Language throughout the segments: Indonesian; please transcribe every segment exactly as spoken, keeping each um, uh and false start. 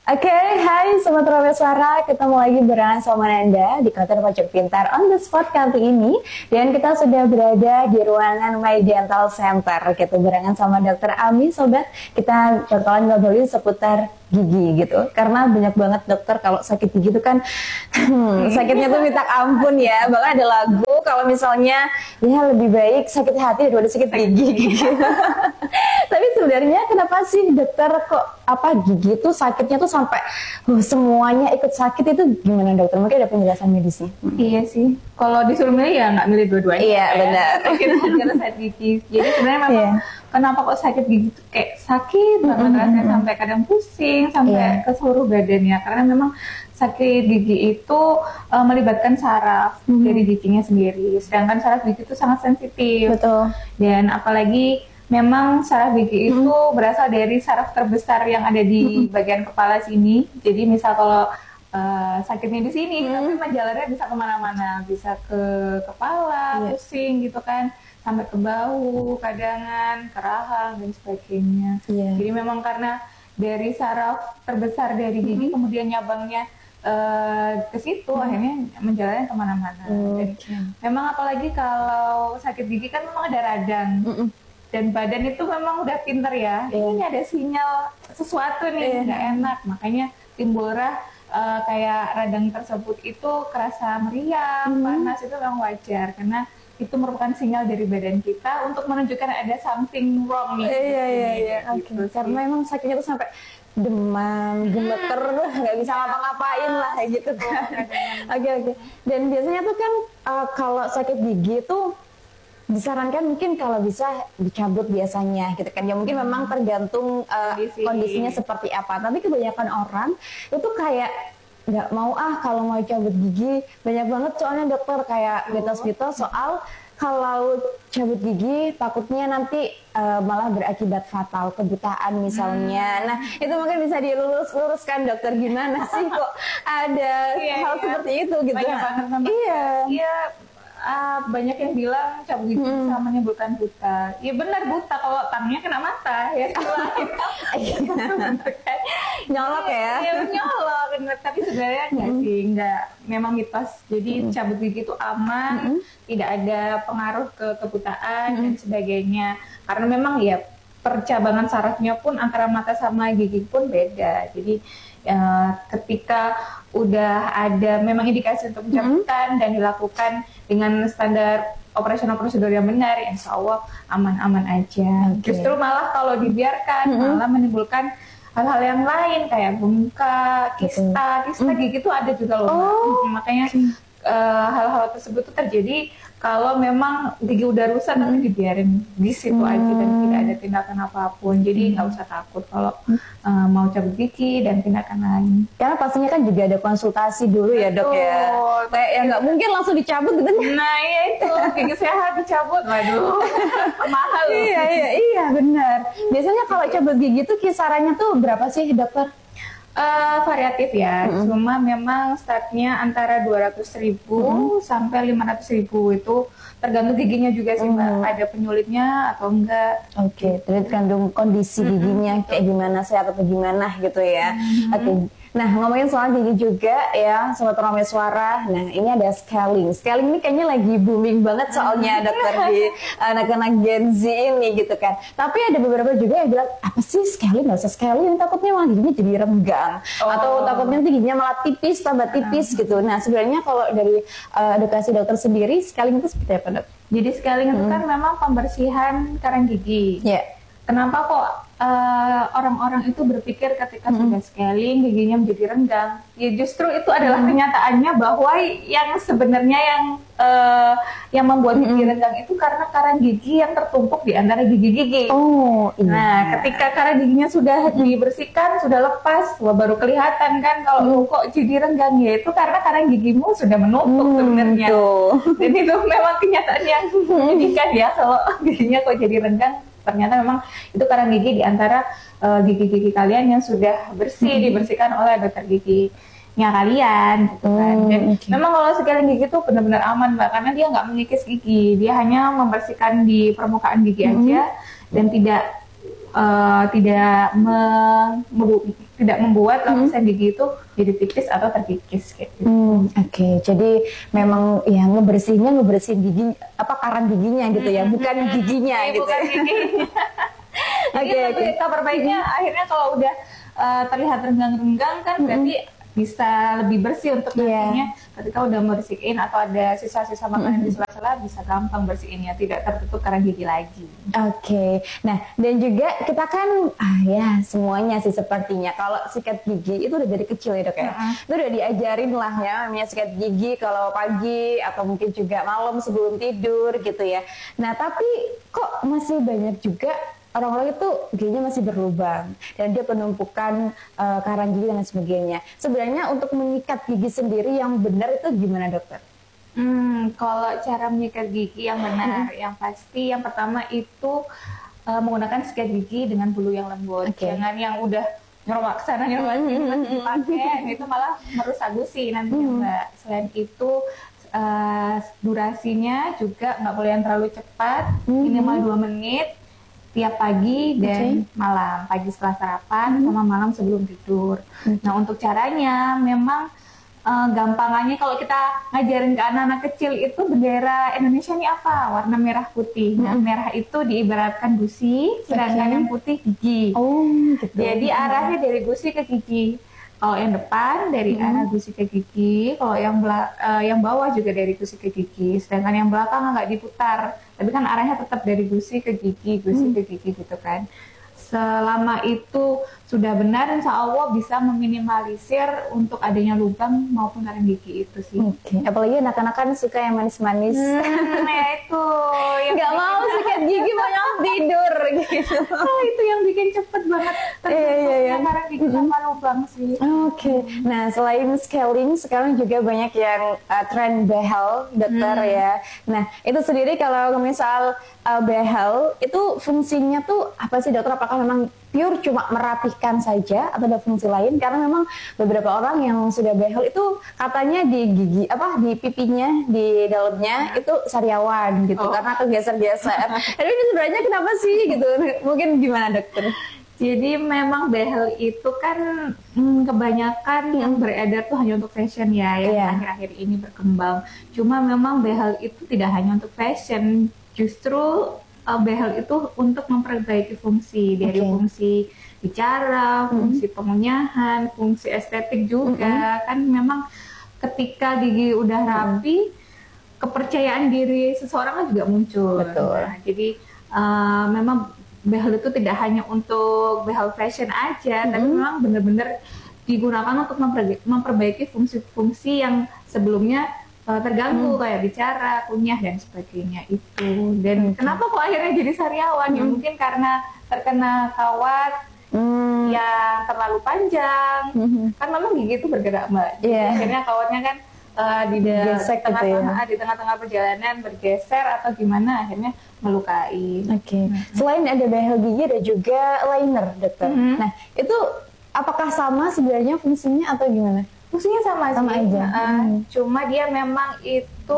Oke, hai Sobat Robe Suara, ketemu lagi barengan sama Nanda di konten Pojok Pintar on the spot kali ini. Dan kita sudah berada di ruangan My Dental Center, gitu, barengan sama Dokter Ami, Sobat. Kita bakalan ngobrolin seputar gigi gitu, karena banyak banget dokter kalau sakit gigi itu kan hmm, sakitnya tuh minta ampun ya. Bahkan ada lagu kalau misalnya ya lebih baik sakit hati daripada sakit gigi gitu. Tapi sebenarnya kenapa sih dokter kok apa gigi itu sakitnya tuh sampai uh, semuanya ikut sakit, itu gimana dokter? Mungkin ada penjelasan medisnya. Hmm. Iya sih, kalau disuruh milih ya nggak milih dua-duanya. Iya ya. Benar. Sakit hati atau sakit gigi. Jadi sebenarnya memang yeah. Kenapa kok sakit gigi tuh kayak sakit banget mm-hmm. rasanya sampai kadang pusing sampai yeah. ke seluruh badannya, karena memang sakit gigi itu uh, melibatkan saraf mm-hmm. dari giginya sendiri, sedangkan saraf gigi itu sangat sensitif. Betul. Dan apalagi memang saraf gigi itu hmm. berasal dari saraf terbesar yang ada di hmm. bagian kepala sini. Jadi misal kalau uh, sakitnya di sini, hmm. tapi menjalarnya bisa kemana-mana, bisa ke kepala, yeah. pusing gitu kan, sampai ke bahu, kadangan, ke rahang dan sebagainya. Yeah. Jadi memang karena dari saraf terbesar dari gigi, hmm. kemudian nyabangnya uh, ke situ, hmm. akhirnya menjalarnya kemana-mana. Hmm. Dan memang apalagi kalau sakit gigi kan memang ada radang. Hmm. Dan badan itu memang udah pinter ya, yeah. ini ada sinyal sesuatu nih nggak yeah. enak, makanya timbullah uh, kayak radang tersebut itu kerasa meriang, mm. panas, itu memang wajar karena itu merupakan sinyal dari badan kita untuk menunjukkan ada something wrong nih. Iya iya iya. Oke. Karena memang sakitnya tuh sampai demam, gemeter, nggak bisa ngapa-ngapain lah kayak gitu tuh. Oke oke. Dan biasanya tuh kan uh, kalau sakit gigi tuh disarankan mungkin kalau bisa dicabut biasanya gitu kan ya, mungkin memang tergantung uh, Kondisi. kondisinya seperti apa, tapi kebanyakan orang itu kayak nggak mau ah kalau mau cabut gigi. Banyak banget soalnya dokter kayak mitos-mitos soal kalau cabut gigi takutnya nanti uh, malah berakibat fatal, kebutaan misalnya. Hmm. Nah itu mungkin bisa dilurus-luruskan dokter, gimana sih kok ada iya, hal iya. seperti itu gitu. Banyak banget sama iya iya Uh, banyak yang bilang cabut gigi hmm. bisa menimbulkan buta. Iya benar, buta kalau tangnya kena mata ya. Nyolok ya? Iya nyolok, tapi sebenarnya enggak hmm. sih, enggak, memang mitos. Jadi hmm. cabut gigi itu aman, hmm. tidak ada pengaruh ke kebutaan hmm. dan sebagainya. Karena memang ya percabangan sarafnya pun antara mata sama gigi pun beda. Jadi uh, ketika udah ada memang indikasi untuk pencabutan mm-hmm. dan dilakukan dengan standar operasional prosedur yang benar, ya insya Allah aman-aman aja. Okay. Justru malah kalau dibiarkan mm-hmm. malah menimbulkan hal-hal yang lain kayak bengkak, kista, kista mm-hmm. gigi itu ada juga loh. Oh. Makanya uh, hal-hal tersebut tuh terjadi kalau memang gigi udah rusak hmm. tapi dibiarin di situ hmm. aja dan tidak ada tindakan apapun. Jadi nggak hmm. usah takut kalau uh, mau cabut gigi dan tindakan lain. Karena pastinya kan juga ada konsultasi dulu. Betul. Ya dok ya. Kayak ya nggak mungkin langsung dicabut gitu. Nah iya itu gigi sehat dicabut, waduh mahal. Iya iya iya benar. Biasanya kalau cabut gigi tuh kisarannya tuh berapa sih dokter? Uh, variatif ya, mm-hmm. cuma memang startnya antara dua ratus ribu mm-hmm. sampai lima ratus ribu, itu tergantung giginya juga sih mbak, mm. ada penyulitnya atau enggak. Oke, okay. tergantung kondisi mm-hmm. giginya kayak gimana, sehat atau gimana gitu ya. Mm-hmm. Oke. Okay. Nah ngomongin soal gigi juga ya Sobat Robe Suara, nah ini ada scaling. Scaling ini kayaknya lagi booming banget soalnya dokter di anak-anak Gen Z ini gitu kan. Tapi ada beberapa juga yang bilang, apa sih scaling, gak usah scaling, takutnya malah giginya jadi renggang. Oh. Atau takutnya giginya malah tipis, tambah tipis uh. gitu. Nah sebenarnya kalau dari uh, edukasi dokter sendiri, scaling itu seperti apa dok? Jadi scaling hmm. itu kan memang pembersihan karang gigi. Iya. Yeah. Kenapa kok uh, orang-orang itu berpikir ketika hmm. sudah scaling giginya menjadi renggang? Ya justru itu adalah hmm. kenyataannya bahwa yang sebenarnya yang uh, yang membuat hmm. gigi renggang itu karena karang gigi yang tertumpuk di antara gigi-gigi. Oh, iya. Nah, ketika karang giginya sudah dibersihkan, sudah lepas, wah baru kelihatan kan kalau hmm. kok jadi renggang, ya itu karena karang gigimu sudah menumpuk hmm, sebenarnya. Dan itu memang kenyataan yang menyedihkan ya kalau giginya kok jadi renggang. Ternyata memang itu karang gigi di antara uh, gigi-gigi kalian yang sudah bersih, hmm. dibersihkan oleh dokter giginya kalian gitu kan. Dan hmm, okay. memang kalau scaling gigi itu benar-benar aman mbak, karena dia nggak mengikis gigi, dia hanya membersihkan di permukaan gigi hmm. aja dan tidak uh, tidak me, membu- tidak membuat lapisan gigi itu jadi tipis atau terkikis kayak gitu. Hmm, Oke, okay. Jadi memang ya ngebersihinnya ngebersihin gigi apa karang giginya gitu ya, bukan giginya hmm, gitu. Bukan giginya. Jadi okay, okay. kabar baiknya hmm. akhirnya kalau udah uh, terlihat renggang-renggang kan hmm. berarti bisa lebih bersih untuk nantinya yeah. ketika udah bersihin atau ada sisa-sisa makanan mm-hmm. di sela-sela bisa gampang bersihinnya, tidak tertutup karang gigi lagi. Oke, okay. Nah dan juga kita kan ah ya semuanya sih sepertinya kalau sikat gigi itu udah dari kecil ya dok ya, uh-huh. itu udah diajarin lah ya namanya sikat gigi kalau pagi atau mungkin juga malam sebelum tidur gitu ya. Nah tapi kok masih banyak juga orang-orang itu giginya masih berlubang dan dia penumpukan uh, karang gigi dan sebagainya. Sebenarnya untuk menyikat gigi sendiri yang benar itu gimana dokter? Hmm, kalau cara menyikat gigi yang benar, hmm. yang pasti yang pertama itu uh, menggunakan sikat gigi dengan bulu yang lembut. Okay. Jangan yang udah nyorok sana nyorok sini dipakai, itu malah merusak gusi nanti hmm. Mbak. Selain itu uh, durasinya juga nggak boleh yang terlalu cepat, hmm. minimal dua menit. Tiap pagi dan okay. malam, pagi setelah sarapan hmm. sama malam sebelum tidur. Hmm. Nah untuk caranya memang uh, gampangannya kalau kita ngajarin ke anak-anak kecil itu bendera Indonesia ini apa? Warna merah putih. Hmm. Nah merah itu diibaratkan gusi, sedangkan okay. yang putih gigi. Oh, gitu. Jadi arahnya dari gusi ke gigi. Kalau yang depan dari hmm. arah gusi ke gigi, kalau yang bela- uh, yang bawah juga dari gusi ke gigi, sedangkan yang belakang nggak diputar, tapi kan arahnya tetap dari gusi ke gigi, gusi hmm. ke gigi gitu kan. Selama itu sudah benar, insya Allah bisa meminimalisir untuk adanya lubang maupun karang gigi itu sih. Oke. Okay. Apalagi anak-anak kan suka yang manis-manis. Hmm, ya itu. Yang nggak mau sikat gigi banyak tidur gitu. Oh, itu yang bikin cepet banget. Iya iya iya. Karang gigi sama lubang sih. Oke. Okay. Nah selain scaling, sekarang juga banyak yang uh, tren behel, dokter hmm. ya. Nah itu sendiri kalau misal uh, behel itu fungsinya tuh apa sih dokter? Apakah memang pure cuma merapihkan saja atau ada fungsi lain? Karena memang beberapa orang yang sudah behel itu katanya di gigi apa di pipinya di dalamnya itu sariawan gitu oh. karena kegeser-geser. Tapi ini sebenarnya kenapa sih gitu? Mungkin gimana dokter? Jadi memang behel itu kan hmm, kebanyakan yang beredar tuh hanya untuk fashion ya, yang yeah. akhir-akhir ini berkembang. Cuma memang behel itu tidak hanya untuk fashion, justru Uh, behel itu untuk memperbaiki fungsi dari okay. fungsi bicara, fungsi mm-hmm. pengunyahan, fungsi estetik juga. Mm-hmm. Kan memang ketika gigi udah rapi, mm-hmm. kepercayaan diri seseorang kan juga muncul. Betul. Nah, jadi uh, memang behel itu tidak hanya untuk behel fashion aja, mm-hmm. tapi memang benar-benar digunakan untuk memperbaiki, memperbaiki fungsi-fungsi yang sebelumnya Uh, terganggu hmm. kayak bicara, kunyah dan sebagainya itu. Dan hmm. kenapa kok akhirnya jadi sariawan? Hmm. Ya mungkin karena terkena kawat hmm. yang terlalu panjang. Hmm. Kan memang gigi itu bergerak mbak. Jadi yeah. akhirnya kawatnya kan uh, di tengah-tengah gitu ya? di tengah-tengah perjalanan bergeser atau gimana akhirnya melukai. Oke. Okay. Hmm. Selain ada behel gigi ada juga liner, dokter. Hmm. Nah itu apakah sama sebenarnya fungsinya atau gimana? Fungsinya sama, sama sih. aja. Uh, hmm. Cuma dia memang itu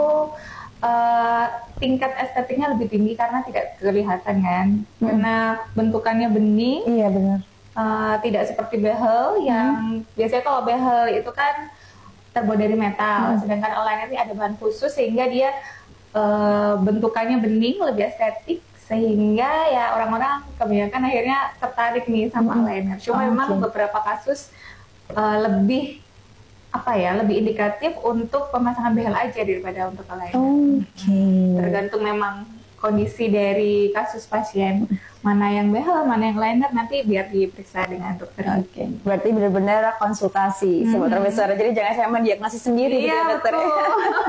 uh, tingkat estetiknya lebih tinggi karena tidak kelihatan kan, hmm. karena bentukannya bening. Iya benar. Uh, tidak seperti behel yang hmm. biasanya kalau behel itu kan terbuat dari metal, hmm. sedangkan aligner ini ada bahan khusus sehingga dia uh, bentukannya bening, lebih estetik. Sehingga ya orang-orang kebanyakan akhirnya tertarik nih sama hmm. aligner. Cuma oh, memang okay. beberapa kasus uh, lebih apa ya lebih indikatif untuk pemasangan behel aja daripada untuk aligner. Oke. Okay. Tergantung memang kondisi dari kasus pasien, mana yang behel, mana yang liner, nanti biar diperiksa dengan dokter. Oke. Okay. Berarti benar-benar konsultasi hmm. sobat Profesor. Jadi jangan saya mendiagnosis sendiri iya, gitu dokter. Oke.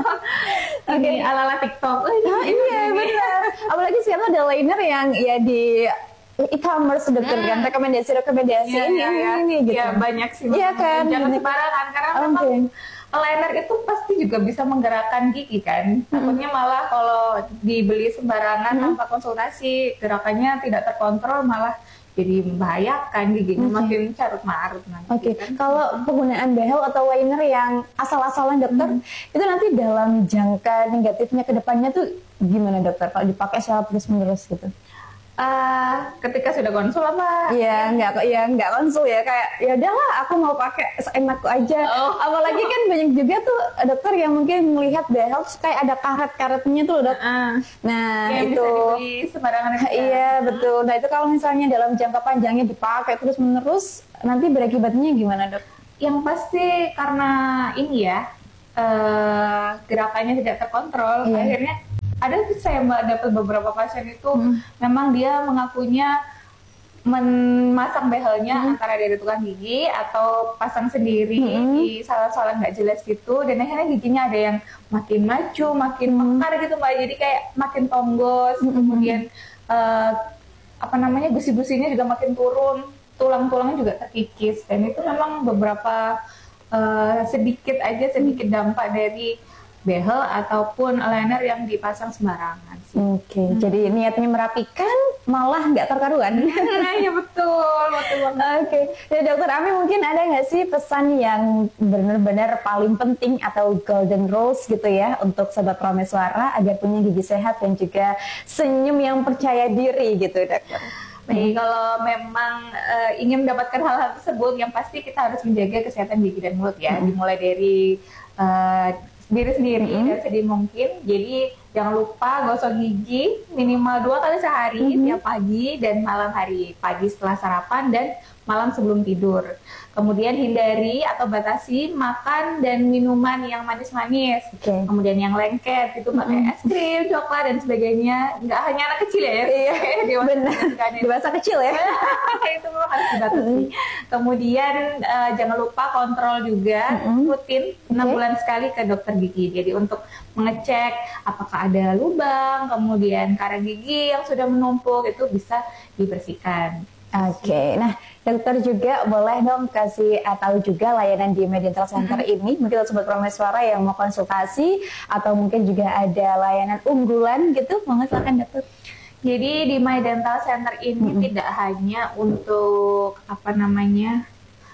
Okay. Ala-ala TikTok. Oh, nah, iya benar. Apalagi sekarang ada liner yang ya di e-commerce dokter hmm. kan rekomendasi-rekomendasi ya, ini, ya, ya. ini gitu. Ya banyak sih. Iya kan. Jangan sembarangan karena okay. memang liner itu pasti juga bisa menggerakkan gigi kan. Takutnya hmm. malah kalau dibeli sembarangan hmm. tanpa konsultasi gerakannya tidak terkontrol malah jadi membahayakan giginya okay. makin carut marut nanti. Oke. Okay. Kan? Kalau penggunaan behel atau liner yang asal-asalan dokter hmm. itu nanti dalam jangka negatifnya ke depannya tuh gimana dokter? Kalau dipakai secara terus-menerus gitu? uh, ketika sudah konsul apa? Iya, nggak kok, ya nggak konsul ya, kayak ya udahlah aku mau pakai seenakku aja. Oh. Apalagi kan banyak juga tuh dokter yang mungkin melihat behel terus kayak ada karet-karetnya tuh dok. Uh, nah yang itu bisa dibeli sembarangan aja. Iya betul. Nah itu kalau misalnya dalam jangka panjangnya dipakai terus menerus, nanti berakibatnya gimana dok? Yang pasti karena ini ya, uh, gerakannya tidak terkontrol, Iya. akhirnya ada saya mbak dapat beberapa pasien itu hmm. memang dia mengakunya memasang behelnya hmm. antara dari tukang gigi atau pasang sendiri hmm. di salah-salah nggak jelas gitu, dan akhirnya giginya ada yang makin maju, makin hmm. mekar gitu mbak, jadi kayak makin tonggos, hmm. kemudian uh, apa namanya gusi-gusinya juga makin turun, tulang-tulangnya juga terkikis, dan itu memang beberapa uh, sedikit aja sedikit dampak dari behel ataupun aligner yang dipasang sembarangan. Oke, okay. hmm. jadi niatnya merapikan malah nggak terkaruan. Nah, ya betul, betul banget. Oke, okay. Ya dokter Ami mungkin ada nggak sih pesan yang benar-benar paling penting atau golden rules gitu ya untuk sobat Prameswara agar punya gigi sehat dan juga senyum yang percaya diri gitu dokter? Baik, kalau memang uh, ingin mendapatkan hal-hal tersebut, yang pasti kita harus menjaga kesehatan gigi dan mulut ya, hmm. dimulai dari uh, diri sendiri mm-hmm. dan sedini mungkin. Jadi jangan lupa gosok gigi minimal dua kali sehari, mm-hmm. tiap pagi dan malam hari. Pagi setelah sarapan dan malam sebelum tidur. Kemudian hindari atau batasi makan dan minuman yang manis-manis. Okay. Kemudian yang lengket itu pakai mm-hmm. es krim, coklat dan sebagainya. Nggak hanya anak kecil ya. Iya, benar. Dewasa kecil ya. Itu memang harus dibatasi. Mm-hmm. Kemudian uh, jangan lupa kontrol juga mm-hmm. rutin enam okay. bulan sekali ke dokter gigi. Jadi untuk mengecek apakah ada lubang, kemudian karang gigi yang sudah menumpuk itu bisa dibersihkan. Oke, okay. Nah dokter juga boleh dong kasih uh, tahu juga layanan di MyDental Center mm-hmm. ini. Mungkin sobat Prameswara yang mau konsultasi atau mungkin juga ada layanan unggulan gitu, mau silakan dokter. Jadi di MyDental Center ini mm-hmm. tidak hanya untuk apa namanya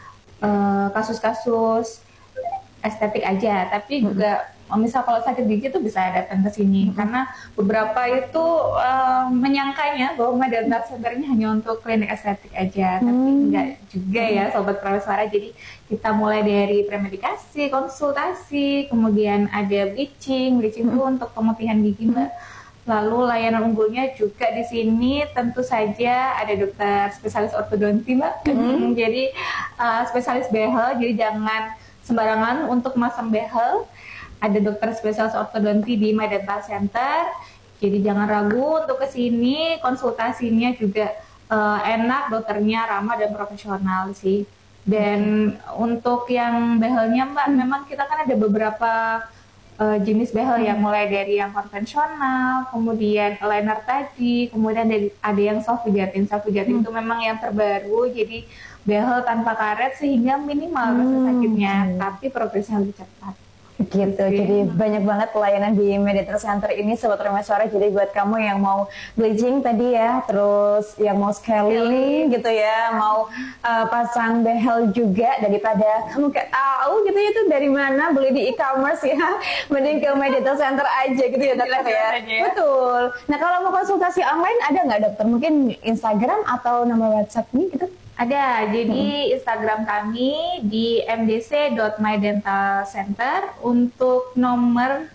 uh, kasus-kasus estetik aja, tapi mm-hmm. juga misal kalau sakit gigi itu bisa datang ke sini mm-hmm. karena beberapa itu uh, menyangkanya bahwa MyDental Center ini hanya untuk klinik estetik aja, mm-hmm. tapi enggak juga ya sobat Prameswara. Jadi kita mulai dari premedikasi, konsultasi, kemudian ada bleaching, bleaching itu mm-hmm. untuk pemutihan gigi mbak. Lalu layanan unggulnya juga di sini tentu saja ada dokter spesialis ortodonti mbak. Mm-hmm. Jadi uh, spesialis behel, jadi jangan sembarangan untuk masang behel. Ada dokter spesialis ortodonti di MyDental Center, jadi jangan ragu untuk kesini. Konsultasinya juga uh, enak, dokternya ramah dan profesional sih. Dan hmm. untuk yang behelnya mbak, hmm. memang kita kan ada beberapa uh, jenis behel hmm. yang mulai dari yang konvensional, kemudian aligner tadi, kemudian dari, ada yang soft fijatin. Soft fijatin hmm. itu memang yang terbaru, jadi behel tanpa karet sehingga minimal hmm. rasa sakitnya, hmm. tapi progresnya lebih cepat. Gitu, okay. Jadi banyak banget pelayanan di MyDental Center ini sobat Prameswara. Jadi buat kamu yang mau bleaching tadi ya, terus yang mau scaling gitu ya, mau uh, pasang behel juga, daripada kamu kayak tahu gitu ya itu dari mana beli di e-commerce ya, mending ke MyDental Center aja gitu ya dokter ya. Betul. Nah kalau mau konsultasi online ada nggak dokter? Mungkin Instagram atau nomor WhatsApp nih gitu? Ada, jadi hmm. Instagram kami di m d c dot my dental center. Untuk nomor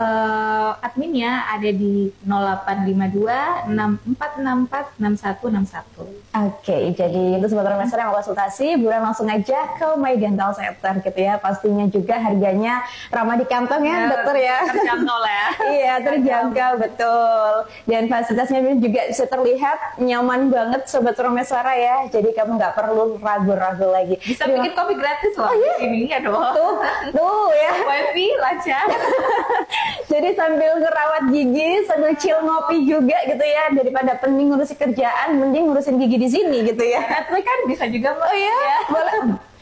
uh, adminnya ada di nol delapan lima dua enam empat enam empat enam satu enam satu. Oke, okay, jadi itu sobat Prameswara yang mau konsultasi, buruan langsung aja ke MyDental Center gitu ya. Pastinya juga harganya ramah di kantong ya, ya dokter ya. Terjangkau lah ya. Iya, terjangkau betul. Dan fasilitasnya juga bisa terlihat nyaman banget sobat Prameswara ya. Jadi kamu nggak perlu ragu-ragu lagi. Bisa Terima. bikin kopi gratis loh. Oh, iya? Ini ya dong. Tuh, tuh ya. Wifi lancar. Jadi sambil ngerawat gigi, sambil chill ngopi juga gitu ya. Daripada pening ngurusin kerjaan, mending ngurusin gigi di sini gitu ya. Tapi kan bisa juga mbak. Oh iya, ya. Boleh.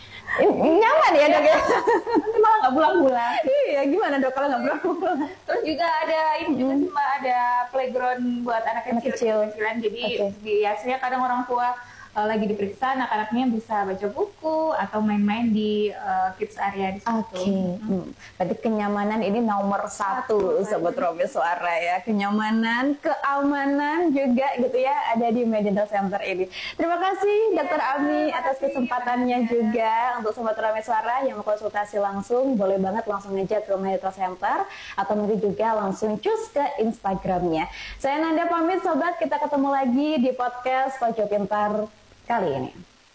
Nyaman ya dok ya. Nanti malah nggak pulang-pulang. Iya, gimana dok kalau nggak pulang-pulang? Terus juga ada ini juga sih mbak, ada playground buat anak kecil, kecil. kecilan. Jadi okay. biasanya kadang orang tua uh, lagi diperiksa, anak-anaknya bisa baca buku atau main-main di uh, kids area di situ. Oke, okay. hmm. Berarti kenyamanan ini nomor satu, satu Sobat Promi Suara ya. Kenyamanan, keamanan juga gitu ya ada di Medical Center ini. Terima kasih Dokter Ami atas kesempatannya juga. Untuk Sobat Promi Suara yang mau konsultasi langsung, boleh banget langsung aja ke Medical Center atau mungkin juga langsung cus ke Instagramnya. Saya Nanda pamit Sobat, kita ketemu lagi di podcast Pojok Pintar kali ini.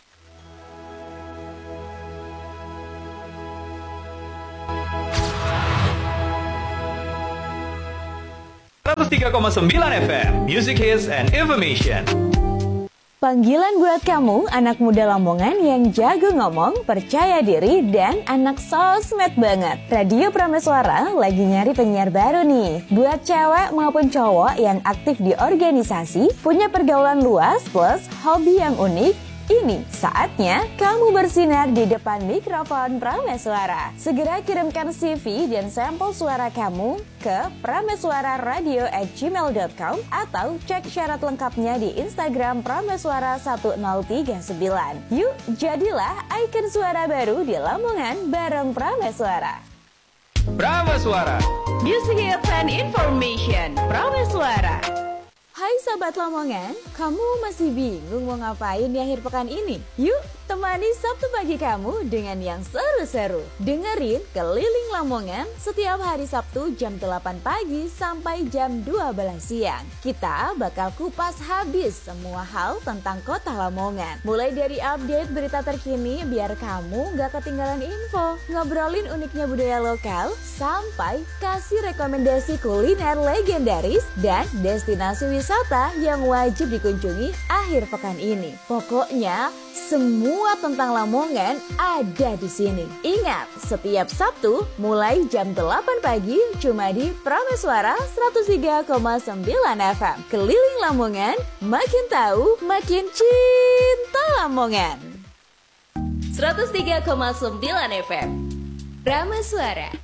seratus tiga koma sembilan F M, Music Hits and Information. Panggilan buat kamu, anak muda Lamongan yang jago ngomong, percaya diri, dan anak sosmed banget. Radio Pramesuara lagi nyari penyiar baru nih. Buat cewek maupun cowok yang aktif di organisasi, punya pergaulan luas plus hobi yang unik, ini saatnya kamu bersinar di depan mikrofon Pramesuara. Segera kirimkan C V dan sampel suara kamu ke pramesuararadio at gmail dot com atau cek syarat lengkapnya di Instagram pramesuara satu nol tiga sembilan. Yuk, jadilah ikon suara baru di Lamongan bareng Pramesuara. Pramesuara, Music Hits and Information. Pramesuara. Hai Sobat Lamongan, kamu masih bingung mau ngapain di akhir pekan ini? Yuk, temani Sabtu pagi kamu dengan yang seru-seru. Dengerin Keliling Lamongan setiap hari Sabtu jam delapan pagi sampai jam dua belas siang. Kita bakal kupas habis semua hal tentang kota Lamongan. Mulai dari update berita terkini biar kamu gak ketinggalan info, ngobrolin uniknya budaya lokal, sampai kasih rekomendasi kuliner legendaris dan destinasi wisata yang wajib dikunjungi akhir pekan ini. Pokoknya semua tentang Lamongan ada di sini. Ingat, setiap Sabtu mulai jam delapan pagi cuma di Pramesuara seratus tiga koma sembilan F M. Keliling Lamongan, makin tahu, makin cinta Lamongan. seratus tiga koma sembilan F M. Pramesuara.